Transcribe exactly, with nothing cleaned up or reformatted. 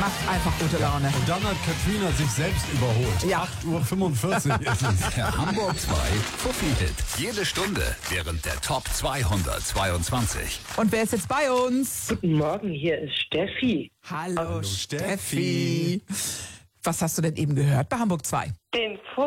macht einfach gute Laune. Und dann hat Katrina sich selbst überholt. Ja. acht Uhr fünfundvierzig ist es. Der Hamburg zwei Fuffi-Hit. Jede Stunde während der Top zweihundertzweiundzwanzig. Und wer ist jetzt bei uns? Guten Morgen, hier ist Steffi. Hallo, Hallo, Steffi. Was hast du denn eben gehört bei Hamburg zwei? Den